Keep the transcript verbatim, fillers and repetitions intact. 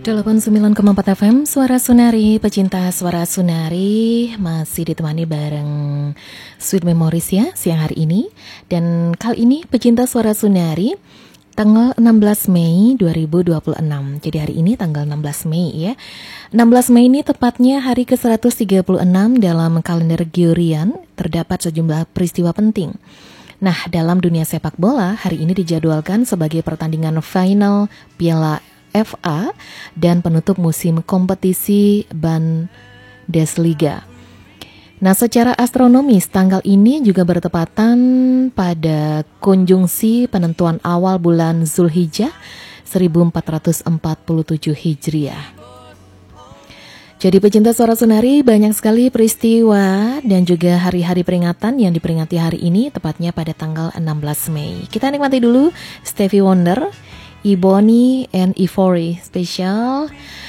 delapan puluh sembilan koma empat F M Suara Sunari, pecinta Suara Sunari masih ditemani bareng Sweet Memories ya siang hari ini. Dan kali ini pecinta Suara Sunari tanggal enam belas Mei dua ribu dua puluh enam. Jadi hari ini tanggal enam belas Mei ya. enam belas Mei ini tepatnya hari ke seratus tiga puluh enam dalam kalender Gregorian. Terdapat sejumlah peristiwa penting. Nah, dalam dunia sepak bola, hari ini dijadwalkan sebagai pertandingan final Piala F A dan penutup musim kompetisi Bundesliga. Nah, secara astronomis tanggal ini juga bertepatan pada konjungsi penentuan awal bulan Zulhijjah seribu empat ratus empat puluh tujuh Hijriah. Jadi pecinta Suara Sunari, banyak sekali peristiwa dan juga hari-hari peringatan yang diperingati hari ini, tepatnya pada tanggal enam belas Mei. Kita nikmati dulu Stevie Wonder, Ebony and Ivory Special